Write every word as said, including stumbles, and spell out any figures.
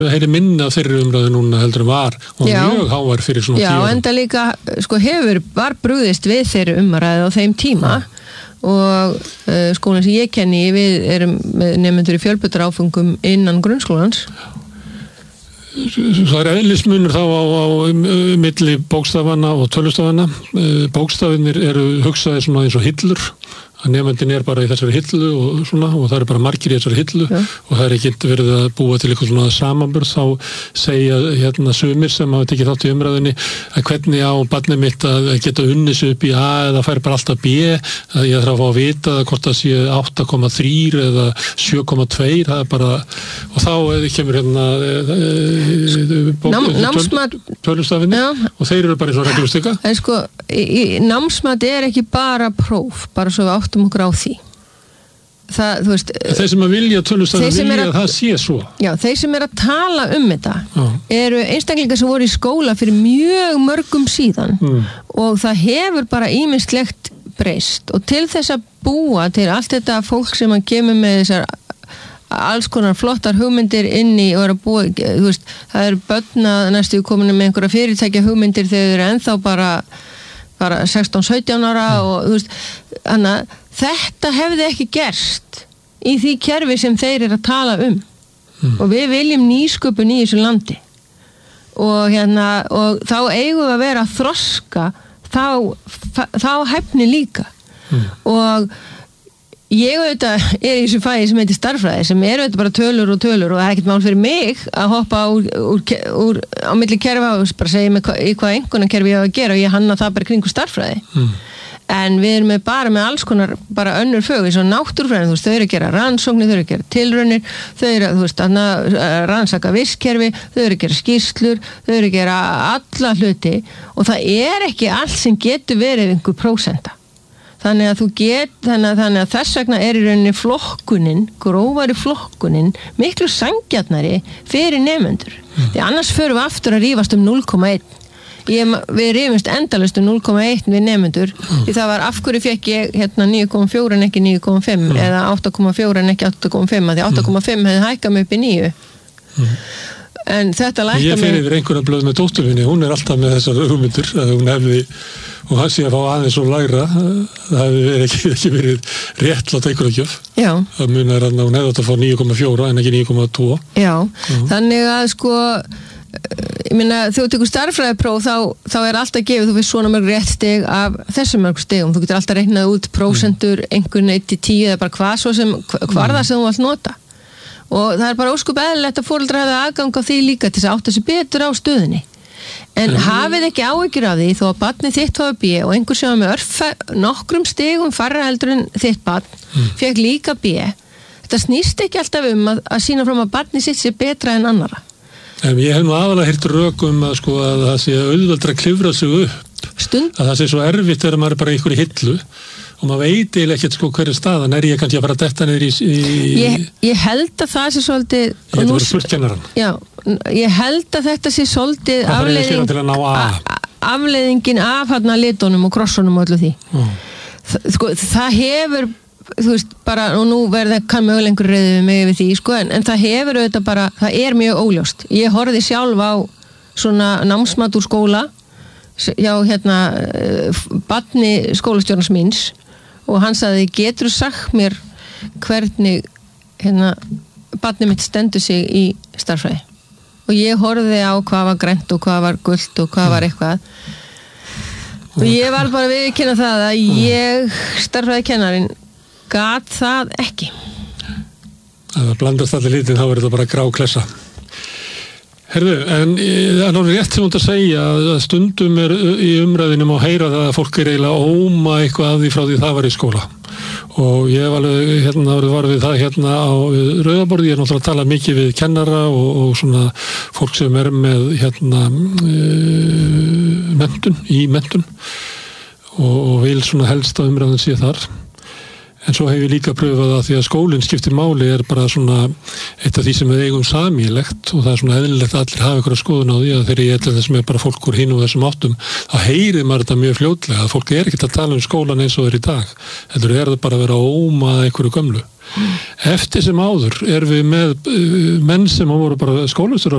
heyri minna þeirri umræðu núna heldur en var og já, mjög hávær fyrir svona tíu árum. Já, enda líka sko hefur var brugðist við þeirri umræðu á þeim tíma ja. og uh, skólinn sem ég kenni við erum með nemendur í fjölbreyttar-áföngum innan grunnskólans. Það er eðlismunur þá á, á milli bókstafana og tölustafana. Bókstafinir eru hugsaðir svona eins og hillur að nemandinn er bara í þessari hillu og svona og það eru bara margir í þessari hillu ja. og það er ekki verið að búa til eitthvað svona samanburð þá segja hérna sumir sem hafa tekið þátt í umræðunni að hvernig á barnið mitt að geta unnið sig upp í A eða fær bara alltaf B að ég þarf að fá að vita hvort það sé átta komma þrjú eða sjö komma tvö það er bara og þá kemur hérna námsmat tölustafinni og þeir eru bara eins og reglustika. En sko námsmat er ekki bara próf bara svo við áttum okkur á því. Það, þú veist, þeir sem að vilja tölustafinn vilja að það sé svo. Já, þeir sem er að tala um þetta já. eru einstaklingar sem voru í skóla fyrir mjög mörgum síðan mm. og það hefur bara ýmislegt breyst og til þess að búa til allt þetta fólk sem að kemur með þessar alls konar flottar hugmyndir inn í og er að búa, þú veist, það er börn að næstu kominu með einhverja fyrirtækja hugmyndir þegar þeir eru ennþá bara bara sextán sautján ára mm. og þú veist, þannig að þetta hefði ekki gerst í því kerfi sem þeir eru að tala um mm. og við viljum nýsköpun í þessu landi og hérna og þá eigum við að vera að þroska þá, þá hæfni líka mm. og ég auðvitað er í þessu fæði sem heitir starffræði sem er auðvitað bara tölur og tölur og það er ekkert mál fyrir mig að hoppa úr, úr, úr, á milli kerfa og bara segja mig hva, í hvað einhverjum kerfi ég á að gera og ég hanna það bara kringu starffræði mm. en við erum með bara með alls konar bara önnur fög eins og náttúrufræði, þú veist, þau eru að gera rannsóknir, þau eru að gera tilraunir, þau eru að, þú veist, að rannsaka vistkerfi, þau eru að gera skýrslur, þau eru að gera alla hluti og það er ekki allt sem getur verið einhver prósenta. Þannig að þú get, þannig að, þannig að þess vegna er í rauninni flokkunin, grófari flokkunin, miklu sanngjarnari fyrir nemendur. Mm. Því annars förum við aftur að rífast um núll komma eitt. Ég, við rífumst endalaust um núll komma eitt við nemendur. Mm. Því það var af hverju fekk ég hérna níu komma fjögur en ekki níu komma fimm mm. eða átta komma fjögur en ekki átta komma fimm því átta komma fimm hefði hækkað mig upp í níu. Mm. En þetta lækkað mig... Ég fyrir yfir einhverja blöð með dótturfinni, hún er alltaf með þessar hugmyndir að hún hefði og það sé að fá aðeins og lægra það hefði ekki, ekki verið réttlátt einhverja gjöf. Já. Það munar að hún hefði átt að fá níu komma fjögur en ekki níu komma tvö. Já, uh-huh. Þannig að sko ég meina þegar þú tekur starffræðipróf þá, þá er alltaf gefið þú veist svona mörg rétt stig af þessum mörg stigum. Þú getur alltaf reiknað út prósentur mm. einhvern eitt til tíu eða bara hvað svo sem hvar það sem þú vilt nota. Og það er bara óskup eðlilegt að foreldrar hafa aðgang á því líka til þess að átta sig betur á stöðunni. En mm. hafið ekki áhyggjur af því þó að barnið þitt hafa B og einhver sem með örf nokkrum stigum færra heldur en þitt barn mm. fekk líka B. Þetta snýst ekki alltaf um að, að sína fram að barnið sitt sé betra en annara. En ég hef nú aðalega heyrt rökum að, sko, að það sé auðveldra að klifra sig upp. Stund? Að það sé svo erfitt þegar maður er bara í einhverju hillu og maður veit eiginlega ekkert sko hverju staðan er ég kannski að fara að detta niður í... í... Ég, ég held að það sé svolítið... Ég held að vera spurtkennaran. Já, ég held að þetta sé svolítið afleiðing, afleiðingin af hérna litunum og krossunum og öllu því. Ó. Þa, sko, það hefur, þú veist, bara, og nú verða kann mögulega einhver reyði við mig við því, sko, en, en það hefur auðvitað bara, það er mjög óljóst. Ég horfði sjálf á svona námsmat úr skóla, já, hérna, barni skólastjórnars míns, og hann sagði, getur þú sagt mér hvernig hérna, barnið mitt stendur sig í starffræði og ég horfði á hvað var grænt og hvað var gult og hvað var eitthvað og ég var bara viðurkenna það að ég starffræðikennarinn gat það ekki. Ef það blandast allir lítinn þá verður það bara grá klessa. Herðu, en það er náttúrulega rétt sem hún að segja að stundum er í umræðinum að heyra það að fólk er eiginlega óma eitthvað af því frá því það var í skóla og ég hef alveg hérna var við það hérna á Rauðaborði, ég er náttúrulega að tala mikið við kennara og, og svona fólk sem er með hérna e, menntun, í menntun og, og vil svona helst að umræðin sé þar. En svo hef ég líka pröfað að því að skólinn skiptir máli er bara svona eitt af því sem við eigum samílegt og það er svona eðlilegt að allir hafa ykkur að skoðun á því að þegar ég ætla þessum er bara fólk úr hinn og þessum áttum þá heyrir maður þetta mjög fljótlega að fólk er ekkert að tala um skólan eins og þeir í dag heldur er það bara að vera að óma einhverju gömlu Eftir sem áður er við með uh, menn sem voru bara skólastjórar